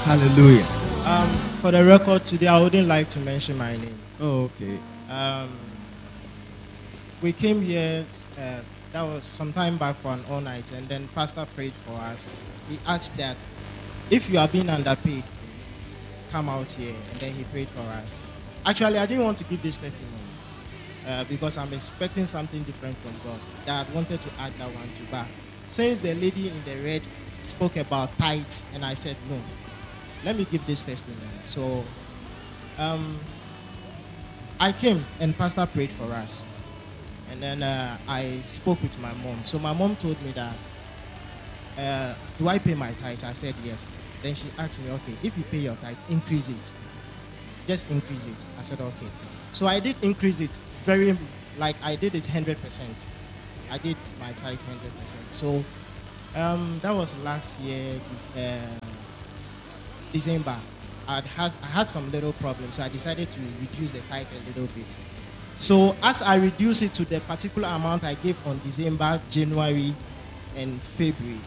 Hallelujah. For the record, today I wouldn't like to mention my name. Oh, okay. We came here, that was some time back for an all night, and then Pastor prayed for us. He asked that if you are being underpaid, come out here, and then he prayed for us. Actually, I didn't want to give this testimony because I'm expecting something different from God. That I wanted to add that one too, but since the lady in the red spoke about tithes, and I said no, let me give this testimony. So I came and Pastor prayed for us, and then I spoke with my mom. So my mom told me that do I pay my tithe? I said yes. Then she asked me, okay, if you pay your tithe, increase it. Just increase it. I said okay. So I did increase it I did it 100%. I did my tithe 100%. So that was last year, December. I had some little problems, so I decided to reduce the tithe a little bit. So as I reduced it to the particular amount I gave on December, January, and February,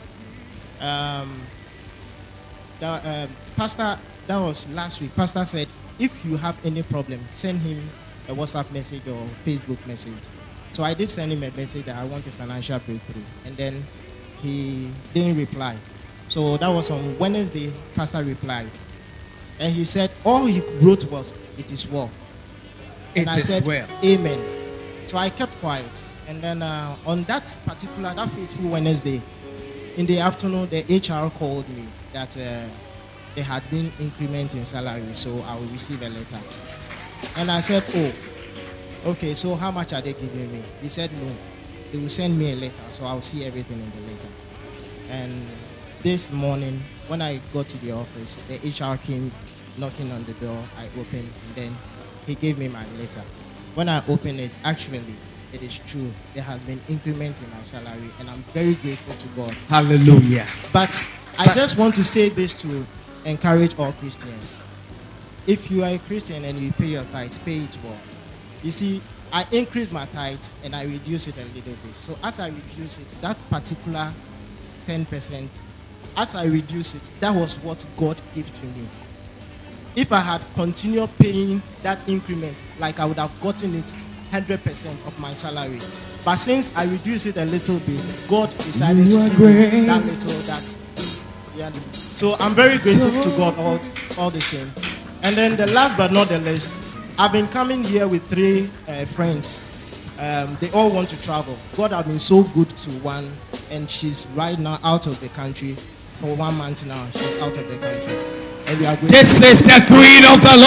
Pastor, that was last week. Pastor said, if you have any problem, send him a WhatsApp message or Facebook message. So I did send him a message that I want a financial breakthrough, and then he didn't reply. So that was on Wednesday. Pastor replied, and he said all he wrote was, "It is well." And I said, well. Amen. So I kept quiet, and then on that fateful Wednesday, in the afternoon, the HR called me that there had been increment in salary, so I will receive a letter. And I said, oh, okay, so how much are they giving me? He said, no, they will send me a letter, so I'll see everything in the letter. And this morning, when I got to the office, the HR came knocking on the door. I opened, and then he gave me my letter. When I opened it, actually, it is true. There has been increment in my salary, and I'm very grateful to God. Hallelujah. But I just want to say this to encourage all Christians. If you are a Christian and you pay your tithe, pay it well. You see, I increased my tithe and I reduced it a little bit. So as I reduced it, that particular 10%, as I reduced it, that was what God gave to me. If I had continued paying that increment, like I would have gotten it 100% of my salary. But since I reduced it a little bit, God decided to give me that little. So I'm very grateful to God all the same. And then the last but not the least, I've been coming here with 3 friends. They all want to travel. God has been so good to one, and she's right now out of the country for 1 month now. She's out of the country. And we are going this is the queen of the